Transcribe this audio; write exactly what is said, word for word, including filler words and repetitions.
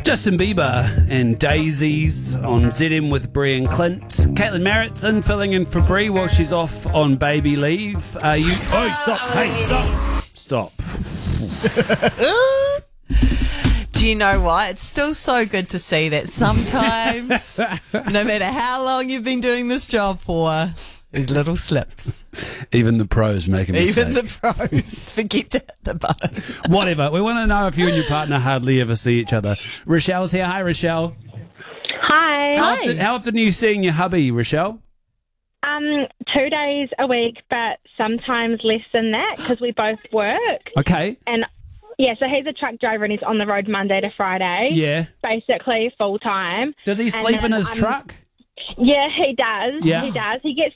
Justin Bieber and Daisies on Z M with Bree and Clint. Caitlin Merritt's in, filling in for Bree while she's off on baby leave. Are you? Oh, stop! Hey, stop! Stop! Do you know what? It's still so good to see that sometimes, no matter how long you've been doing this job for, these little slips. Even the pros make a mistake. Even the pros forget to hit the button. Whatever. We want to know if you and your partner hardly ever see each other. Rochelle's here. Hi, Rochelle. Hi. How often, how often are you seeing your hubby, Rochelle? Um, two days a week, but sometimes less than that because we both work. Okay. And yeah, so he's a truck driver and he's on the road Monday to Friday. Yeah. Basically full time. Does he And sleep in then his I'm- truck? Yeah, he does. Yeah. He does. He gets